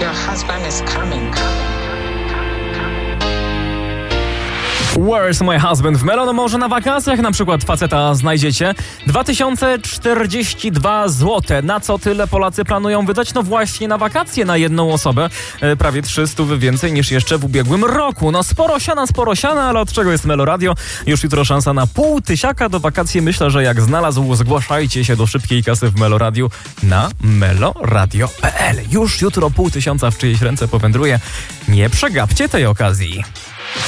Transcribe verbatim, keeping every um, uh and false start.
your husband is coming. Where's my husband w Melo? No może na wakacjach na przykład faceta znajdziecie. dwa tysiące czterdzieści dwa złote. Na co tyle Polacy planują wydać? No właśnie na wakacje na jedną osobę. E, prawie trzysta więcej niż jeszcze w ubiegłym roku. No sporo siana, sporo siana, ale od czego jest Melo Radio? Już jutro szansa na pół tysiaka do wakacji. Myślę, że jak znalazł, zgłaszajcie się do szybkiej kasy w Melo Radio na meloradio kropka p l. Już jutro pół tysiąca w czyjeś ręce powędruje. Nie przegapcie tej okazji.